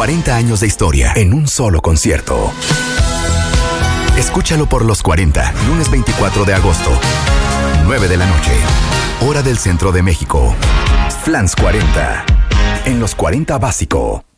40 años de historia en un solo concierto. Escúchalo por los 40, lunes 24 de agosto, 9 de la noche, hora del centro de México. Flans 40, en los 40 Básico.